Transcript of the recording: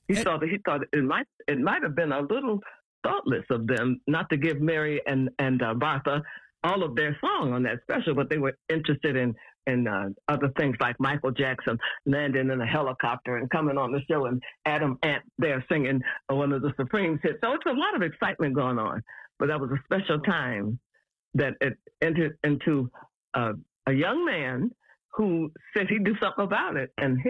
He thought it might have been a little thoughtless of them not to give Mary and Martha all of their song on that special, but they were interested in other things like Michael Jackson landing in a helicopter and coming on the show, and Adam Ant there singing one of the Supremes hits. So it's a lot of excitement going on. But that was a special time that it entered into a young man who said he'd do something about it, and